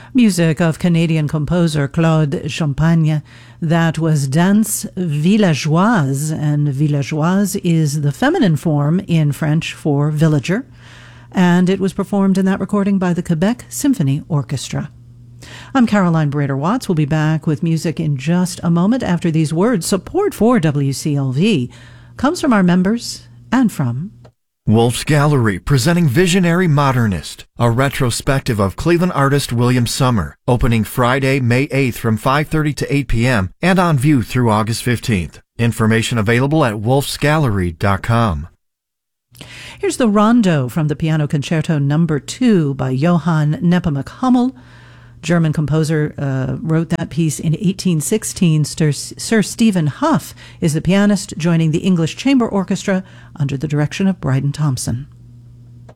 Music of Canadian composer Claude Champagne. That was Danse Villageoise, and villageoise is the feminine form in French for villager, and it was performed in that recording by the Quebec Symphony Orchestra. I'm Caroline Brader-Watts. We'll be back with music in just a moment after these words. Support for WCLV comes from our members and from Wolf's Gallery, presenting Visionary Modernist, a retrospective of Cleveland artist William Summer, opening Friday, May 8th from 5:30 to 8 p.m. and on view through August 15th. Information available at wolfsgallery.com. Here's the Rondo from the Piano Concerto No. 2 by Johann Nepomuk Hummel. German composer wrote that piece in 1816. Sir Stephen Huff is the pianist, joining the English Chamber Orchestra under the direction of Bryden Thompson.